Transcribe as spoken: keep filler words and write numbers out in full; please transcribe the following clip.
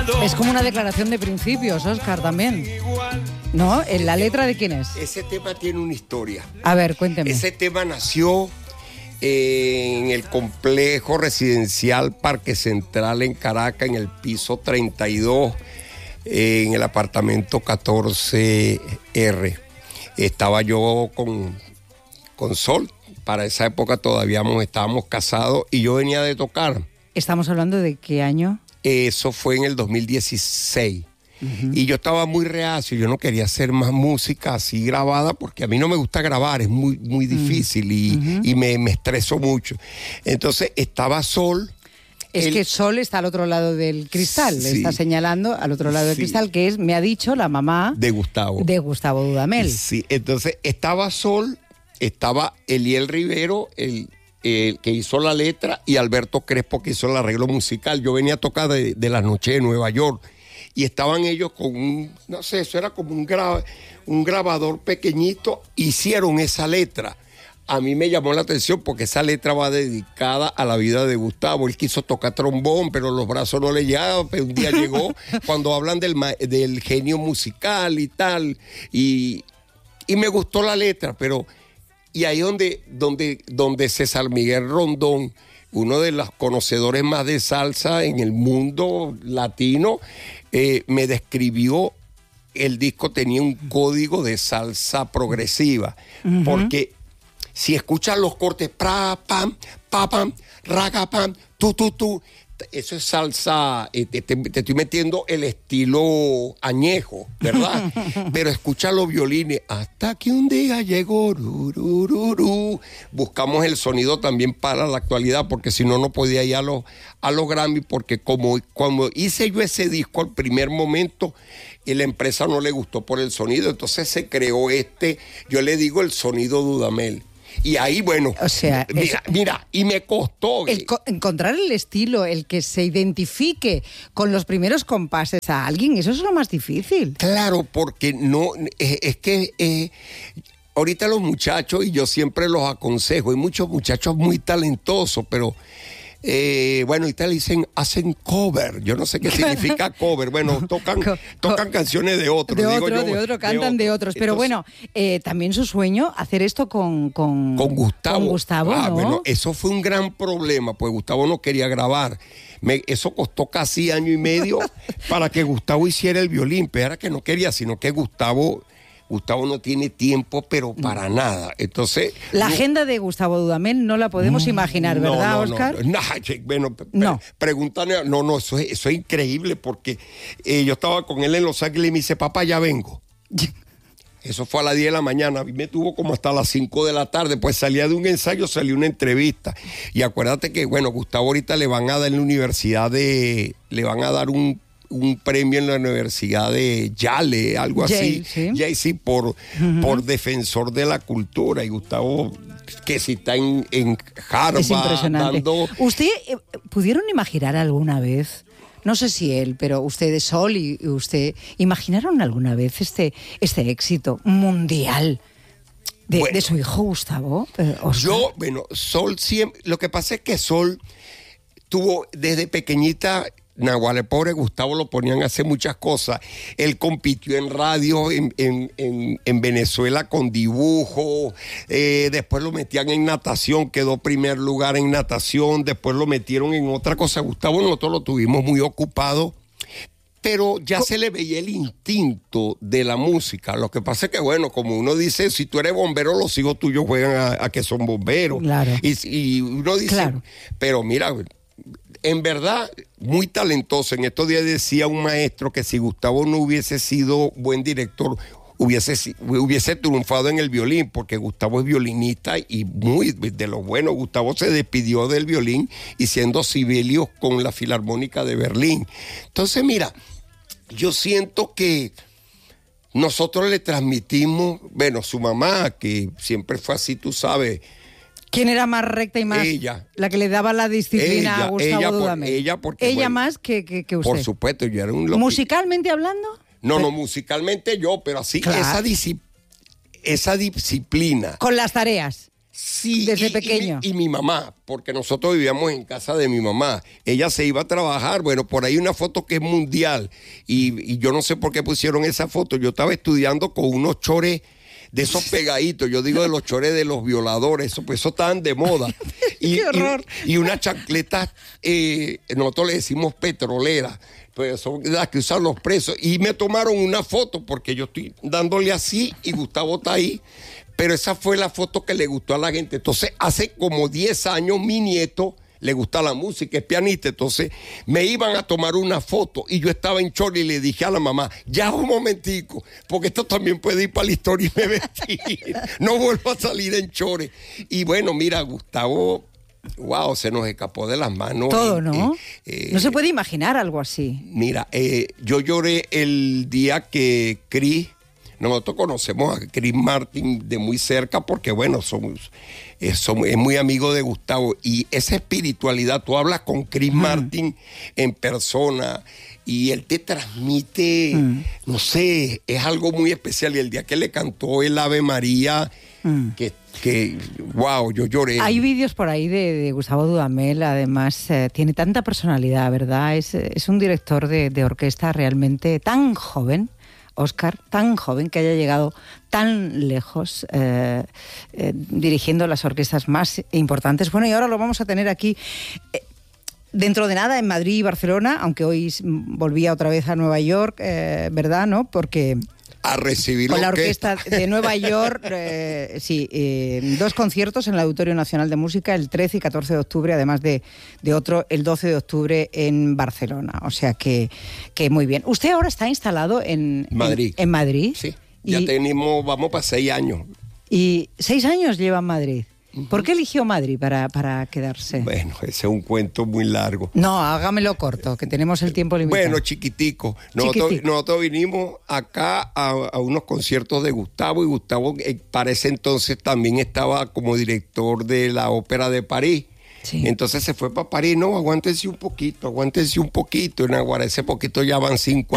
Es como una declaración de principios, Óscar, también. ¿No? ¿En la letra de quién es? Ese tema tiene una historia. A ver, cuénteme. Ese tema nació eh, en el complejo residencial Parque Central en Caracas, en el piso treinta y dos, eh, en el apartamento catorce erre. Estaba yo con, con Sol. Para esa época todavía estábamos casados y yo venía de tocar. ¿Estamos hablando de qué año? Eso fue en el dos mil dieciséis. Uh-huh. Y yo estaba muy reacio, yo no quería hacer más música así grabada porque a mí no me gusta grabar, es muy, muy difícil uh-huh. y, uh-huh. y me, me estreso mucho. Entonces estaba Sol. Es el... que Sol está al otro lado del cristal, sí. Le está señalando al otro lado del sí. cristal, que es, me ha dicho, la mamá de Gustavo. De Gustavo Dudamel. Sí, entonces estaba Sol, estaba Eliel Rivero, el... Eh, que hizo la letra, y Alberto Crespo, que hizo el arreglo musical. Yo venía a tocar de, de la noche de Nueva York y estaban ellos con un, no sé, eso era como un, gra, un grabador pequeñito, hicieron esa letra. A mí me llamó la atención porque esa letra va dedicada a la vida de Gustavo. Él quiso tocar trombón, pero los brazos no le llegaban, pero un día llegó, cuando hablan del, del genio musical y tal, y, y me gustó la letra, pero... Y ahí donde, donde, donde César Miguel Rondón, uno de los conocedores más de salsa en el mundo latino, eh, me describió, el disco tenía un código de salsa progresiva, uh-huh. porque si escuchas los cortes, pra, pam, pa, pam, raga, pam, tu, tu, tu, eso es salsa, eh, te, te, te estoy metiendo el estilo añejo, ¿verdad? Pero escucha los violines, hasta que un día llegó, ru, ru, ru, ru. Buscamos el sonido también para la actualidad, porque si no, no podía ir a los, a los Grammy, porque como cuando hice yo ese disco al primer momento, y la empresa no le gustó por el sonido, entonces se creó este, yo le digo el sonido Dudamel. Y ahí, bueno, o sea, mira, es, mira, y me costó. El co- encontrar el estilo, el que se identifique con los primeros compases a alguien, eso es lo más difícil. Claro, porque no, es, es que eh, ahorita los muchachos, y yo siempre los aconsejo, hay muchos muchachos muy talentosos, pero... Eh, bueno, y tal dicen, hacen cover. Yo no sé qué significa cover. Bueno, tocan, co- tocan co- canciones de otros. De digo otro, yo, de otro, cantan de, de otros. Pero entonces, bueno, eh, también su sueño, hacer esto con, con, con Gustavo. Con Gustavo, ah, ¿no? Bueno, eso fue un gran problema, pues Gustavo no quería grabar. Me, eso costó casi año y medio para que Gustavo hiciera el violín. Pero era que no quería, sino que Gustavo... Gustavo no tiene tiempo, pero para no. nada. Entonces... La no, agenda de Gustavo Dudamel no la podemos imaginar, no, ¿verdad, no, Óscar? No, no, no, bueno, no. Pregúntale... No, no, eso es, eso es increíble porque eh, yo estaba con él en Los Ángeles y me dice, papá, ya vengo. Eso fue a las diez de la mañana. A mí me tuvo como hasta las cinco de la tarde. Pues salía de un ensayo, salió una entrevista. Y acuérdate que, bueno, Gustavo ahorita le van a dar en la universidad de... Le van a dar un... un premio en la Universidad de Yale, algo Yale, así, sí. Yale, sí, por, uh-huh. por defensor de la cultura. Y Gustavo, que si está en, en Harvard, es impresionante. Dando... ¿Usted eh, pudieron imaginar alguna vez, no sé si él, pero ustedes, Sol y usted, imaginaron alguna vez este, este éxito mundial de, bueno, de su hijo Gustavo? Eh, yo, bueno, Sol siempre, lo que pasa es que Sol tuvo desde pequeñita... Nahual, el pobre Gustavo lo ponían a hacer muchas cosas. Él compitió en radio en, en, en, en Venezuela con dibujo, eh, después lo metían en natación, quedó primer lugar en natación, después lo metieron en otra cosa. Gustavo nosotros lo tuvimos muy ocupado, pero ya Co- se le veía el instinto de la música. Lo que pasa es que, bueno, como uno dice, si tú eres bombero, los hijos tuyos juegan a, a que son bomberos. Claro. Y, y uno dice, claro. Pero mira... En verdad, muy talentoso. En estos días decía un maestro que si Gustavo no hubiese sido buen director, hubiese, hubiese triunfado en el violín, porque Gustavo es violinista y muy de lo bueno. Gustavo se despidió del violín y siendo Sibelius con la Filarmónica de Berlín. Entonces, mira, yo siento que nosotros le transmitimos, bueno, su mamá, que siempre fue así, tú sabes... ¿Quién era más recta y más ella, la que le daba la disciplina ella, a Gustavo ella Dudamel? Por, ella porque, ¿Ella bueno, más que, que, que usted? Por supuesto, yo era un loco. ¿Musicalmente hablando? No, no, musicalmente yo, pero así, claro. esa, disci- esa disciplina. Con las tareas. Sí, desde y, pequeño. Y mi, y mi mamá, porque nosotros vivíamos en casa de mi mamá. Ella se iba a trabajar, bueno, por ahí una foto que es mundial. Y, y yo no sé por qué pusieron esa foto. Yo estaba estudiando con unos chores de esos pegaditos, yo digo de los chores de los violadores, eso, pues eso estaban de moda. Y, ¡Qué horror! Y, y unas chancletas, eh, nosotros le decimos petroleras, pues son las que usan los presos. Y me tomaron una foto, porque yo estoy dándole así y Gustavo está ahí. Pero esa fue la foto que le gustó a la gente. Entonces, hace como diez años, mi nieto le gusta la música, es pianista. Entonces, me iban a tomar una foto y yo estaba en chor y le dije a la mamá, ya un momentico, porque esto también puede ir para la historia y me vestí. No vuelvo a salir en chores. Y bueno, mira, Gustavo, wow, se nos escapó de las manos. Todo, eh, ¿no? Eh, no se puede imaginar algo así. Mira, eh, yo lloré el día que Chris... Nosotros conocemos a Chris Martin de muy cerca porque, bueno, somos, eh, somos, es muy amigo de Gustavo. Y esa espiritualidad, tú hablas con Chris mm. Martin en persona y él te transmite, mm. no sé, es algo muy especial. Y el día que le cantó el Ave María, mm. que, que, wow, yo lloré. Hay vídeos por ahí de, de Gustavo Dudamel, además, eh, tiene tanta personalidad, ¿verdad? Es, es un director de, de orquesta realmente tan joven. Óscar, tan joven, que haya llegado tan lejos eh, eh, dirigiendo las orquestas más importantes. Bueno, y ahora lo vamos a tener aquí eh, dentro de nada en Madrid y Barcelona, aunque hoy volvía otra vez a Nueva York, eh, ¿verdad? ¿No? Porque... a recibir con la orquesta de Nueva York, eh, sí, eh, dos conciertos en el Auditorio Nacional de Música el trece y catorce de octubre, además de, de otro el doce de octubre en Barcelona. O sea que, que muy bien. ¿Usted ahora está instalado en Madrid? En, en Madrid. Sí, ya y, tenemos, vamos para seis años. ¿Y seis años lleva en Madrid? ¿Por qué eligió Madrid para, para quedarse? Bueno, ese es un cuento muy largo. No, hágamelo corto, que tenemos el tiempo limitado. Bueno, chiquitico. Nosotros, chiquitico. nosotros vinimos acá a, a unos conciertos de Gustavo, y Gustavo eh, para ese entonces también estaba como director de la Ópera de París. Sí. Entonces se fue para París. No, aguántense un poquito, aguántense un poquito. En Aguara, ese poquito ya van cinco